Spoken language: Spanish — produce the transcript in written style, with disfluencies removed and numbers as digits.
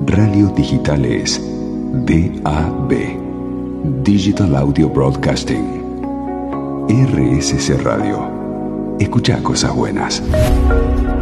Radio Digital es DAB, Digital Audio Broadcasting. RSC Radio. Escucha cosas buenas.